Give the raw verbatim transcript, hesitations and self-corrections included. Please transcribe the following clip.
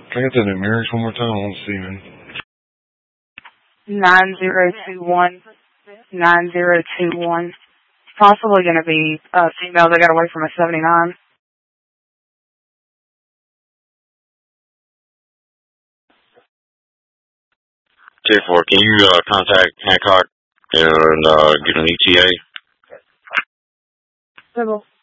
Can I get that numerics one more time? I want to see, man. Nine zero two one nine zero two one. Possibly going to be a female that got away from a seventy-nine. T four, can you uh, contact Hancock and uh, get an E T A? Civil.